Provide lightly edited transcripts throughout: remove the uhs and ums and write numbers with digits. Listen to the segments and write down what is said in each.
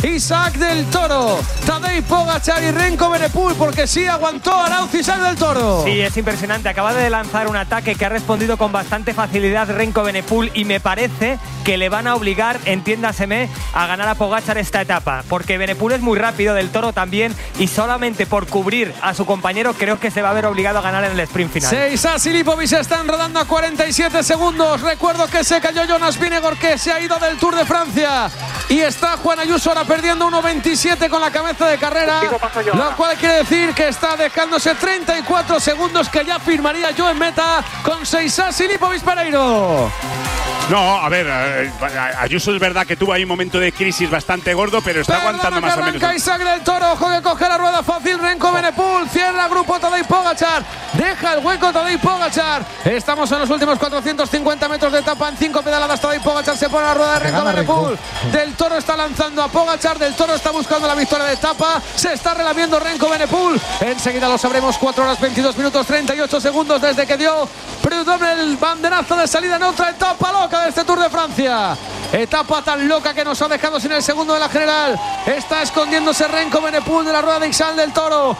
Isaac del Toro, Tadej Pogačar y Remco Evenepoel, porque sí aguantó Arauz Isaac del Toro. Sí, es impresionante. Acaba de lanzar un ataque que ha respondido con bastante facilidad Remco Evenepoel y me parece que le van a obligar, entiéndaseme, a ganar a Pogačar esta etapa, porque Evenepoel es muy rápido, del Toro también, y solamente por cubrir a su compañero creo que se va a ver obligado a ganar en el sprint final. Seisas y Lipovic están rodando a 47 segundos. Recuerdo que se cayó Jonas Vingegaard, que se ha ido del Tour de Francia, y está Juan Ayuso ahora perdiendo 1.27 con la cabeza de carrera, lo cual quiere decir que está dejándose 34 segundos que ya firmaría yo en meta con Seisas y Lipovic Pereiro. No, a ver, Ayuso es verdad que tuvo ahí un momento de crisis bastante gordo, pero está aguantando más o menos. Isaac del Toro, ojo que coge la rueda fácil Remco Evenepoel, cierra grupo Tadej Pogačar, deja el hueco Tadej Pogačar. Estamos en los últimos 450 metros de etapa, en 5 pedaladas Tadej Pogačar se pone a la rueda de Remco Evenepoel. Del Toro está lanzando a Pogačar, del Toro está buscando la victoria de etapa, se está relamiendo Remco Evenepoel. Enseguida lo sabremos, 4 horas 22 minutos 38 segundos desde que dio Prudhomme el banderazo de salida en otra etapa loca de este Tour de Francia. Etapa tan loca que nos ha dejado sin el segundo de la general. Está escondiéndose Remco Evenepoel de la rueda de Isaac del Toro.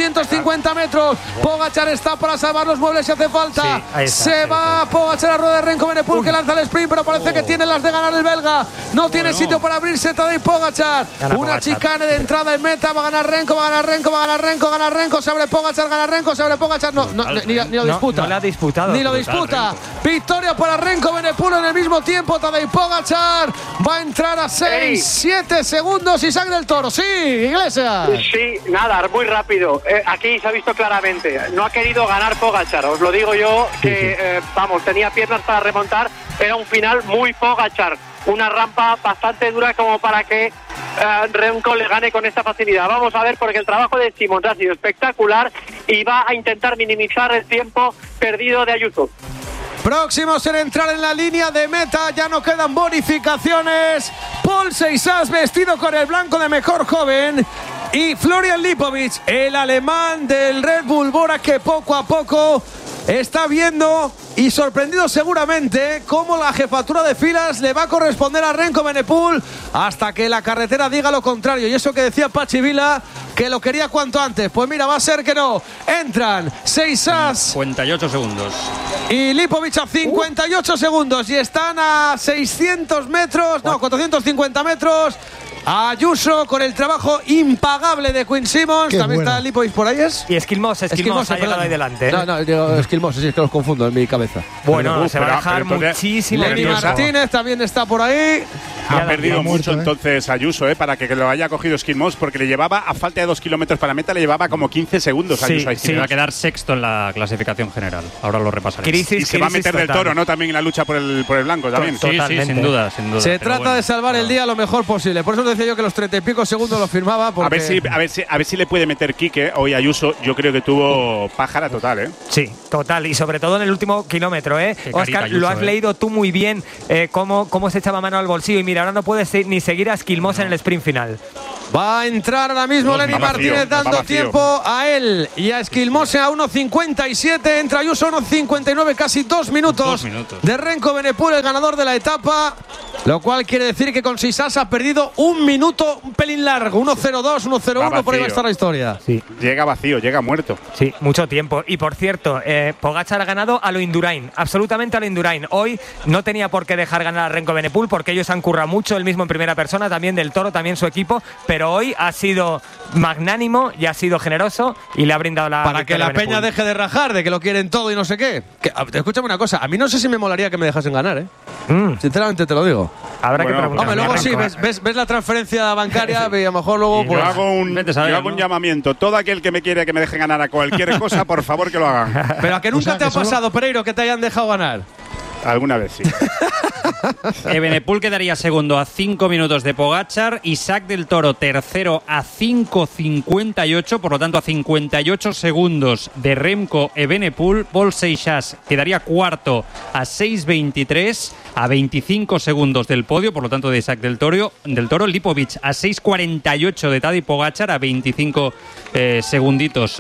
250 metros. Pogačar está para salvar los muebles si hace falta. Sí, se va Pogačar a la rueda de Remco Evenepoel, que lanza el sprint, pero parece que tiene las de ganar el belga. No tiene sitio para abrirse Tadej Pogačar. Una chicane de entrada en meta. Va a ganar Remco, va a ganar Remco, va a ganar Remco, gana Remco. Se abre Pogačar, gana Remco, se abre Pogačar. Ni lo disputa. No le ha disputado. Ni lo disputa. Victoria para Remco Evenepoel en el mismo tiempo. Tadej Pogačar va a entrar a 6-7 segundos. Isaac del Toro, sí, Iglesias. Sí, nada, muy rápido. Aquí se ha visto claramente. No ha querido ganar Pogačar, os lo digo yo, que vamos, tenía piernas para remontar. Era un final muy Pogačar. Una rampa bastante dura como para que Remco le gane con esta facilidad. Vamos a ver, porque el trabajo de Simons ha sido espectacular y va a intentar minimizar el tiempo perdido de Ayuso. Próximos en entrar en la línea de meta, ya no quedan bonificaciones. Paul Seisas vestido con el blanco de mejor joven, y Florian Lipovic, el alemán del Red Bull Bora, que poco a poco está viendo y sorprendido seguramente cómo la jefatura de filas le va a corresponder a Remco Evenepoel hasta que la carretera diga lo contrario. Y eso que decía Pachi Vila, que lo quería cuanto antes. Pues mira, va a ser que no. Entran Seisas 58 segundos y Lipovic a 58 segundos, y están a 600 metros, no, 450 metros. Ayuso con el trabajo impagable de Quinn Simmons. Qué también buena. está Lipovic por ahí. Esquilmos ha llegado ahí delante. No, digo Esquilmos, es que los confundo en mi cabeza. Bueno, se va a dejar muchísimo. Lenny Martínez también está por ahí. Ha perdido mucho entonces Ayuso, para que lo haya cogido Esquilmos, porque le llevaba, a falta de 2 kilómetros para meta, le llevaba como 15 segundos Ayuso. Sí, va a quedar sexto en la clasificación general. Ahora lo repasaremos. Y se va a meter del Toro, ¿no? También en la lucha por el blanco también. Sí, sin duda. Se trata de salvar el día lo mejor posible. Por eso decía yo que los 30 y pico segundos lo firmaba. Porque… A ver si le puede meter Quique hoy Ayuso. Yo creo que tuvo pájara total, Sí, total. Y sobre todo en el último kilómetro, Óscar, Ayuso, lo has leído tú muy bien, cómo se echaba mano al bolsillo. Y mira, ahora no puedes ni seguir a Esquilmos en el sprint final. Va a entrar ahora mismo Lenny Martínez dando tiempo a él y a Esquilmos a 1.57. Entra Ayuso a 1.59, casi 2 minutos de Remco Evenepoel, el ganador de la etapa. Lo cual quiere decir que con Seisas ha perdido un minuto, un pelín largo. 1.02, 1.01, por ahí va a estar la historia. Sí. Llega vacío, llega muerto. Sí, mucho tiempo. Y por cierto, Pogačar ha ganado a lo Indurain, absolutamente a lo Indurain. Hoy no tenía por qué dejar ganar a Remco Evenepoel, porque ellos han currado mucho, él mismo en primera persona, también del Toro, también su equipo. Pero hoy ha sido magnánimo y ha sido generoso y le ha brindado la para que la peña deje de rajar, de que lo quieren todo y no sé qué. Escúchame una cosa, a mí no sé si me molaría que me dejasen ganar, sinceramente te lo digo. Habrá que preguntar. Hombre, luego sí, ves la transferencia bancaria y a lo mejor luego… Yo hago un llamamiento. Todo aquel que me quiere que me deje ganar a cualquier cosa, por favor que lo hagan. Pero a que nunca te ha pasado, Pereiro, que te hayan dejado ganar. Alguna vez sí. Evenepoel quedaría segundo a 5 minutos de Pogačar. Isaac del Toro tercero a 5.58, por lo tanto a 58 segundos de Remco Evenepoel. Paul Seisas quedaría cuarto a 6.23. a 25 segundos del podio, por lo tanto de Isaac del Toro. Lipovic a 6.48 de Tadej Pogačar, a 25 segunditos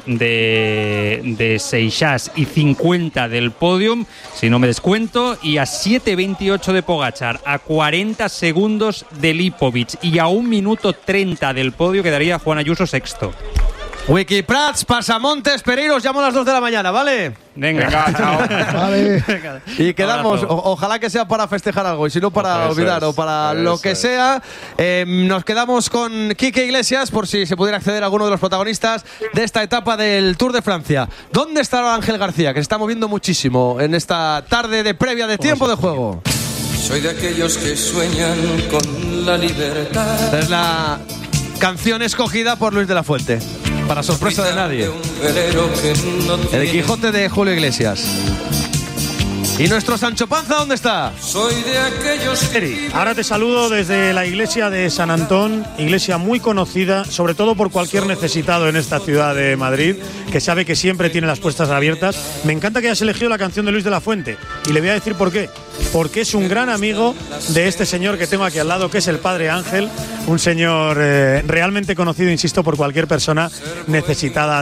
de Seixas y 50 del podium, si no me descuento, y a 7.28 de Pogačar, a 40 segundos de Lipovic y a 1 minuto 30 del podio quedaría Juan Ayuso sexto. Wikiprats, Pasamontes, Pereiros, llamo a las 2 de la mañana, ¿vale? Venga, chao. Vale. Y quedamos, ojalá que sea para festejar algo, y si no para olvidar o para lo que sea. Nos quedamos con Quique Iglesias, por si se pudiera acceder a alguno de los protagonistas de esta etapa del Tour de Francia. ¿Dónde estará Ángel García, que se está moviendo muchísimo en esta tarde de previa de tiempo de juego? Soy de aquellos que sueñan con la libertad. Es la canción escogida por Luis de la Fuente, para sorpresa de nadie. El Quijote de Julio Iglesias. ¿Y nuestro Sancho Panza dónde está? Soy de aquellos que... Ahora te saludo desde la iglesia de San Antón, iglesia muy conocida, sobre todo por cualquier necesitado en esta ciudad de Madrid, que sabe que siempre tiene las puertas abiertas. Me encanta que hayas elegido la canción de Luis de la Fuente, y le voy a decir por qué. Porque es un gran amigo de este señor que tengo aquí al lado, que es el Padre Ángel, un señor realmente conocido, insisto, por cualquier persona necesitada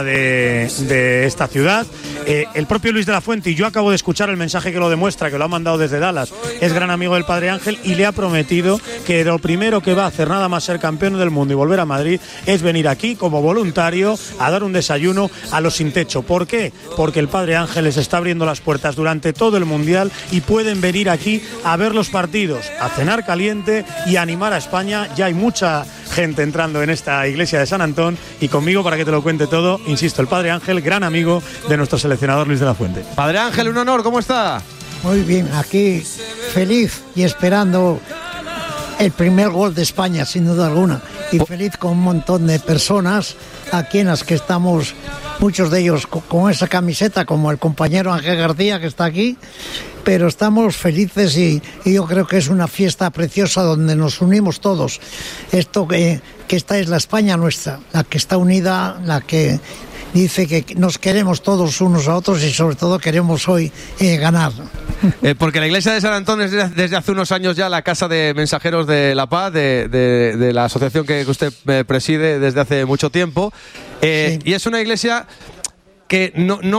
de esta ciudad. El propio Luis de la Fuente, y yo acabo de escuchar el mensaje que lo demuestra, que lo ha mandado desde Dallas, es gran amigo del Padre Ángel y le ha prometido que lo primero que va a hacer, nada más ser campeón del mundo y volver a Madrid, es venir aquí como voluntario a dar un desayuno a los sin techo. ¿Por qué? Porque el Padre Ángel les está abriendo las puertas durante todo el Mundial y pueden venir aquí a ver los partidos, a cenar caliente y a animar a España. Ya hay mucha gente entrando en esta iglesia de San Antón, y conmigo, para que te lo cuente todo, insisto, el Padre Ángel, gran amigo de nuestro seleccionador Luis de la Fuente. Padre Ángel, un honor, ¿cómo está? Muy bien, aquí feliz y esperando el primer gol de España, sin duda alguna, y feliz con un montón de personas aquí en las que estamos, muchos de ellos con esa camiseta, como el compañero Ángel García, que está aquí, pero estamos felices y yo creo que es una fiesta preciosa donde nos unimos todos. Esto que esta es la España nuestra, la que está unida, la que dice que nos queremos todos unos a otros y sobre todo queremos hoy ganar. Porque la iglesia de San Antón es desde hace unos años ya la casa de mensajeros de la paz, de la asociación que usted preside desde hace mucho tiempo. Sí. Y es una iglesia que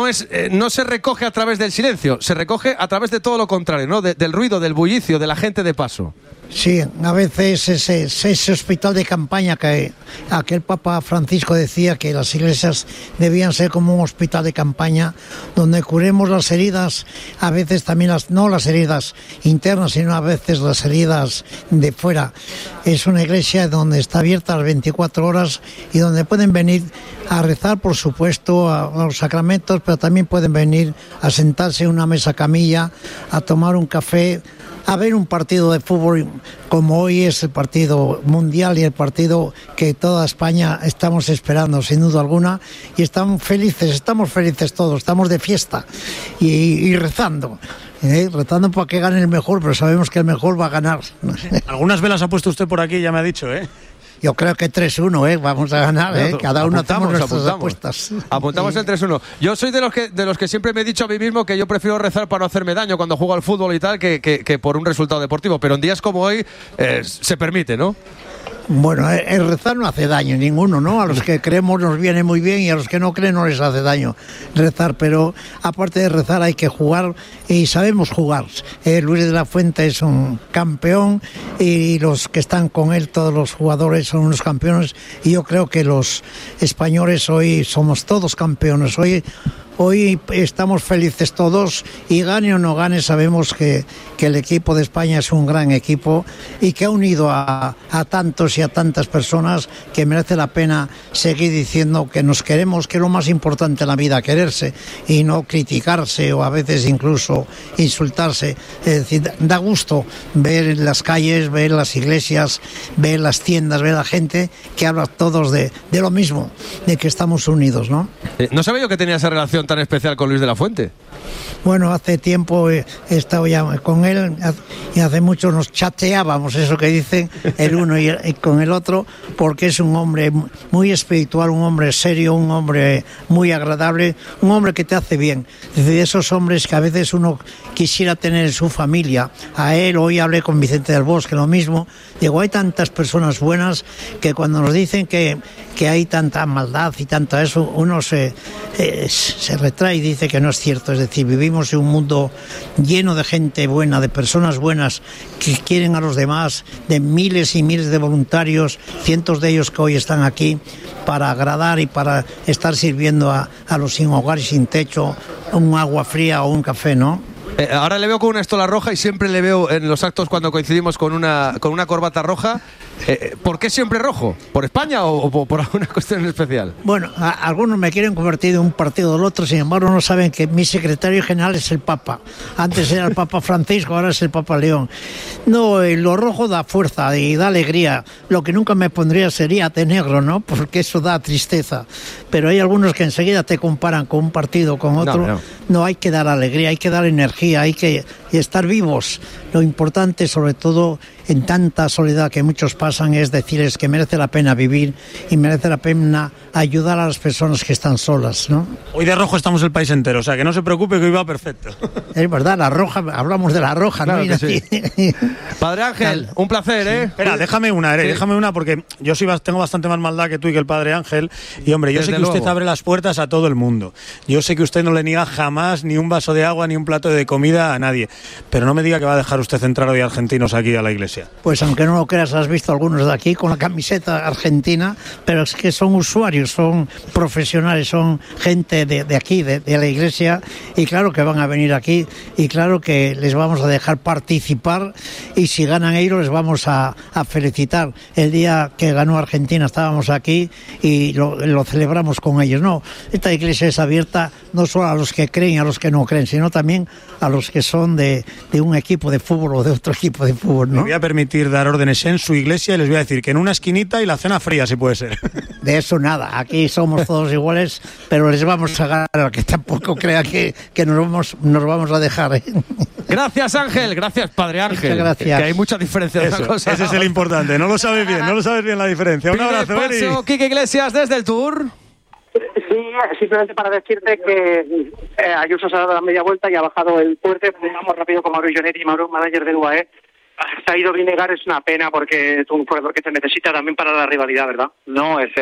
no se recoge a través del silencio, se recoge a través de todo lo contrario, ¿no? Del ruido, del bullicio, de la gente de paso. Sí, a veces ese hospital de campaña que aquel Papa Francisco decía que las iglesias debían ser como un hospital de campaña donde curemos las heridas, a veces también no las heridas internas, sino a veces las heridas de fuera. Es una iglesia donde está abierta las 24 horas y donde pueden venir a rezar, por supuesto, a los sacramentos, pero también pueden venir a sentarse en una mesa camilla, a tomar un café, a ver un partido de fútbol como hoy es el partido mundial y el partido que toda España estamos esperando, sin duda alguna, y estamos felices todos, estamos de fiesta y rezando. Rezando para que gane el mejor, pero sabemos que el mejor va a ganar. Algunas velas ha puesto usted por aquí, ya me ha dicho, Yo creo que 3-1, vamos a ganar, cada uno hacemos nuestras apuestas. Apuntamos el 3-1. Yo soy de los que siempre me he dicho a mí mismo que yo prefiero rezar para no hacerme daño cuando juego al fútbol y tal, que por un resultado deportivo, pero en días como hoy se permite, ¿no? Bueno, el rezar no hace daño ninguno, ¿no? A los que creemos nos viene muy bien y a los que no creen no les hace daño rezar, pero aparte de rezar hay que jugar y sabemos jugar. Luis de la Fuente es un campeón y los que están con él, todos los jugadores son unos campeones, y yo creo que los españoles hoy somos todos campeones. Hoy estamos felices todos, y gane o no gane, sabemos que el equipo de España es un gran equipo y que ha unido a tantos y a tantas personas que merece la pena seguir diciendo que nos queremos, que es lo más importante en la vida, quererse y no criticarse o a veces incluso insultarse. Es decir, da gusto ver en las calles, ver las iglesias, ver las tiendas, ver a la gente que habla todos de lo mismo, de que estamos unidos, ¿no? No sabía yo que tenía esa relación tan especial con Luis de la Fuente. Bueno, hace tiempo he estado ya con él y hace mucho nos chateábamos, eso que dicen el uno y con el otro, porque es un hombre muy espiritual, un hombre serio, un hombre muy agradable, un hombre que te hace bien. Es decir, esos hombres que a veces uno quisiera tener en su familia. A él, hoy hablé con Vicente del Bosque, lo mismo. Digo, hay tantas personas buenas que cuando nos dicen que hay tanta maldad y tanto eso, uno se retrae y dice que no es cierto. Es decir, vivimos en un mundo lleno de gente buena, de personas buenas que quieren a los demás, de miles y miles de voluntarios, cientos de ellos que hoy están aquí para agradar y para estar sirviendo a los sin hogar y sin techo un agua fría o un café, ¿no? Ahora le veo con una estola roja y siempre le veo en los actos cuando coincidimos con una corbata roja. ¿Por qué siempre rojo? ¿Por España o por alguna cuestión especial? Bueno, algunos me quieren convertir en un partido del otro, sin embargo no saben que mi secretario general es el Papa. Antes era el Papa Francisco, ahora es el Papa León. No, lo rojo da fuerza y da alegría. Lo que nunca me pondría sería de negro, ¿no? Porque eso da tristeza. Pero hay algunos que enseguida te comparan con un partido, con otro. No, hay que dar alegría, hay que dar energía, hay que estar vivos. Lo importante, sobre todo en tanta soledad que muchos pasan, es decirles que merece la pena vivir y merece la pena ayudar a las personas que están solas, ¿no? Hoy de rojo estamos el país entero, o sea que no se preocupe que hoy va perfecto. Es verdad, la roja, hablamos de la roja, claro, ¿no? Sí. Padre Ángel, un placer, ¿eh? Espera, déjame una porque yo tengo bastante más maldad que tú y que el Padre Ángel. Y hombre, yo sé que usted abre las puertas a todo el mundo. Yo sé que usted no le niega jamás ni un vaso de agua ni un plato de comida a nadie. Pero no me diga que va a dejar usted entrar hoy argentinos aquí a la iglesia. Pues aunque no lo creas, has visto algunos de aquí con la camiseta argentina, pero es que son usuarios, son profesionales, son gente de aquí, de la iglesia, y claro que van a venir aquí, y claro que les vamos a dejar participar, y si ganan ellos les vamos a felicitar. El día que ganó Argentina estábamos aquí y lo celebramos con ellos. No, esta iglesia es abierta no solo a los que creen y a los que no creen, sino también a los que son de un equipo de fútbol o de otro equipo de fútbol, ¿no? Me voy a permitir dar órdenes en su iglesia y les voy a decir que en una esquinita y la cena fría, si puede ser. De eso nada, aquí somos todos iguales, pero les vamos a ganar, que tampoco crea que nos vamos a dejar, ¿eh? Gracias, Ángel, gracias, Padre Ángel. Muchas gracias. Que hay mucha diferencia de una cosa. Ese es el importante, no lo sabes bien la diferencia. Un abrazo, Eri. Quique Iglesias desde el Tour. Sí, simplemente para decirte que Ayuso se ha dado la media vuelta y ha bajado el puente. Vamos rápido con Mauro Jonetti, Mauro, manager de UAE. Se ha ido Vinegar, es una pena porque es un corredor que se necesita también para la rivalidad, ¿verdad? No, es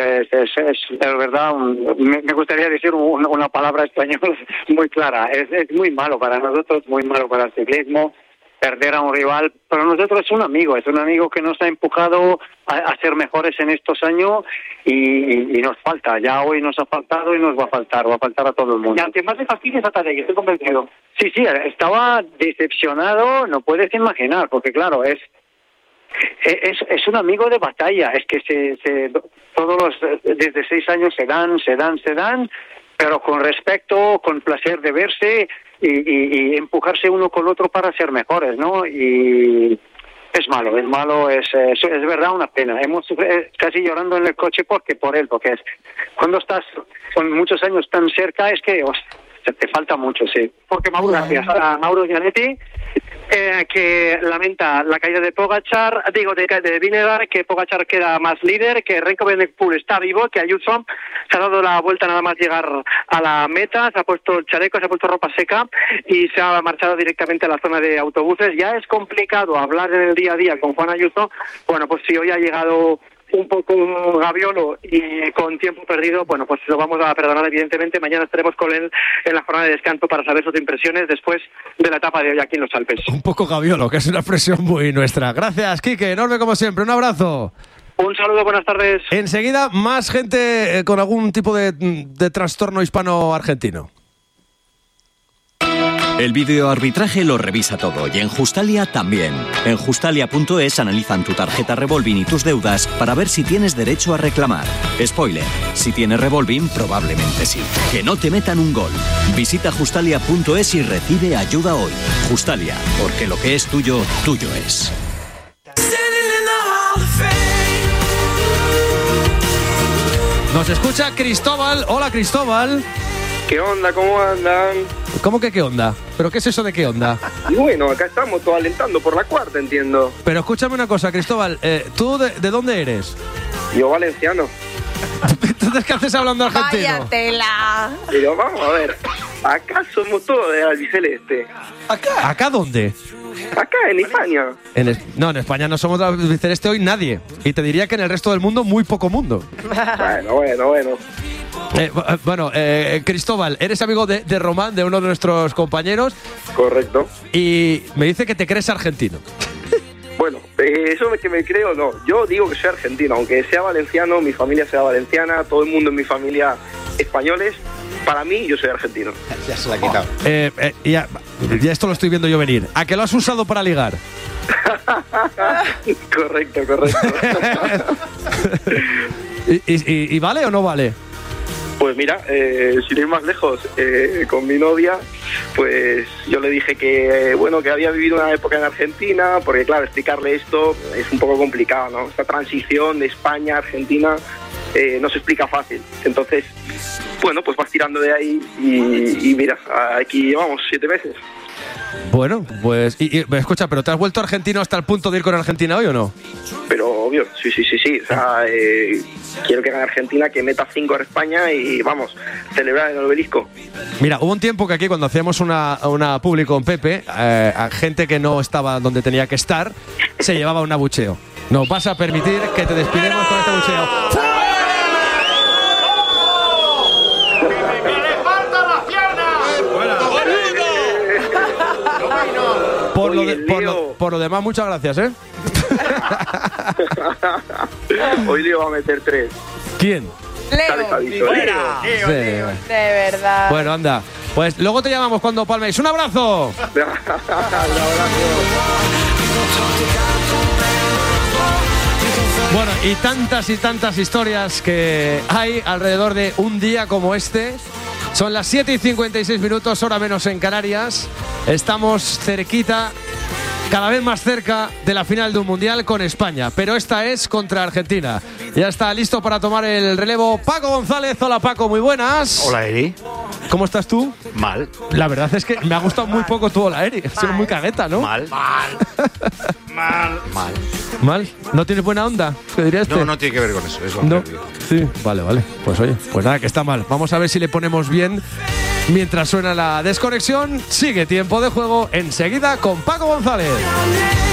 verdad, me gustaría decir una palabra española muy clara. Es muy malo para nosotros, muy malo para el ciclismo, perder a un rival. Pero nosotros es un amigo que nos ha empujado a ser mejores en estos años y nos falta. Ya hoy nos ha faltado y nos va a faltar a todo el mundo. Y aunque más le fastidia esa tarea, estoy convencido. Sí, estaba decepcionado, no puedes imaginar, porque claro, es un amigo de batalla, es que desde 6 años se dan, pero con respeto, con placer de verse y empujarse uno con el otro para ser mejores, ¿no? Y es malo, es verdad una pena. Hemos casi llorando en el coche porque es cuando estás con muchos años tan cerca es que te falta mucho, sí. Porque gracias a Mauro Gianetti, que lamenta la caída de Pogačar, de Vinegar, que Pogačar queda más líder, que Renko Evenepoel está vivo, que Ayuso se ha dado la vuelta nada más llegar a la meta, se ha puesto el chaleco, se ha puesto ropa seca y se ha marchado directamente a la zona de autobuses. Ya es complicado hablar en el día a día con Juan Ayuso. Bueno, pues si hoy ha llegado un poco gaviolo y con tiempo perdido, bueno, pues lo vamos a perdonar evidentemente. Mañana estaremos con él en la jornada de descanso para saber sus impresiones después de la etapa de hoy aquí en los Alpes. Un poco gaviolo, que es una expresión muy nuestra. Gracias, Quique, enorme como siempre, un abrazo. Un saludo, buenas tardes. Enseguida, más gente con algún tipo de trastorno hispano-argentino. El videoarbitraje lo revisa todo y en Justalia también. En Justalia.es analizan tu tarjeta Revolving y tus deudas para ver si tienes derecho a reclamar. Spoiler, si tienes Revolving, probablemente sí. Que no te metan un gol. Visita Justalia.es y recibe ayuda hoy. Justalia, porque lo que es tuyo, tuyo es. Nos escucha Cristóbal. Hola, Cristóbal. ¿Qué onda? ¿Cómo andan? ¿Cómo que qué onda? ¿Pero qué es eso de qué onda? Y bueno, acá estamos todos alentando por la cuarta, entiendo. Pero escúchame una cosa, Cristóbal. ¿Tú de dónde eres? Yo valenciano. Entonces, ¿qué haces hablando argentino? Vaya tela. Pero vamos a ver, acá somos todos de albiceleste. ¿Acá dónde? Acá, en España. No, en España no somos de albiceleste hoy nadie. Y te diría que en el resto del mundo, muy poco mundo. Bueno. Cristóbal, eres amigo de Román, de uno de nuestros compañeros. Correcto. Y me dice que te crees argentino. Bueno, eso que me creo, no. Yo digo que soy argentino, aunque sea valenciano, mi familia sea valenciana, todo el mundo en mi familia españoles. Para mí, yo soy argentino. Ya se la ha quitado. Ya esto lo estoy viendo yo venir. ¿A qué lo has usado para ligar? Correcto. ¿Y vale o no vale? Pues mira, sin ir más lejos, con mi novia, pues yo le dije que que había vivido una época en Argentina, porque claro, explicarle esto es un poco complicado, ¿no? Esta transición de España a Argentina no se explica fácil. Entonces, pues vas tirando de ahí y mira, aquí llevamos 7 meses. Bueno, pues escucha, ¿pero te has vuelto argentino hasta el punto de ir con Argentina hoy o no? Pero obvio, sí. O sea, quiero que gane Argentina, que meta 5 a España y vamos, celebrar en el Obelisco. Mira, hubo un tiempo que aquí cuando hacíamos una publi con Pepe, a gente que no estaba donde tenía que estar, se llevaba un abucheo. Nos vas a permitir que te despidemos con este abucheo. Por lo demás, muchas gracias, ¿eh? Hoy le iba a meter 3. ¿Quién? Leo. Sí. De verdad. Bueno, anda. Pues luego te llamamos cuando palméis. ¡Un abrazo! Bueno, y tantas historias que hay alrededor de un día como este. Son las 7:56, hora menos en Canarias. Estamos cerquita, cada vez más cerca de la final de un mundial con España. Pero esta es contra Argentina. Ya está listo para tomar el relevo Paco González. Hola Paco, muy buenas. Hola Eri. ¿Cómo estás tú? Mal. La verdad es que me ha gustado muy poco tu hola Eri. Ha sido muy cagueta, ¿no? Mal. ¿Mal? ¿No tienes buena onda? ¿Qué diría este? No tiene que ver con eso. Es no. Sí, vale. Pues oye, pues nada, que está mal. Vamos a ver si le ponemos bien mientras suena la desconexión. Sigue tiempo de juego enseguida con Paco González.